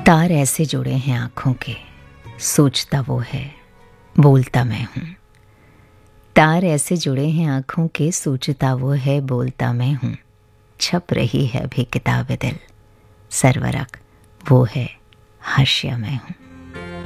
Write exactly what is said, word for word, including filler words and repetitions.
तार ऐसे जुड़े हैं आँखों के, सोचता वो है, बोलता मैं हूँ। तार ऐसे जुड़े हैं आँखों के, सोचता वो है, बोलता मैं हूँ। छप रही है अभी किताब दिल, सरवरक वो है, हाशिया मैं हूँ।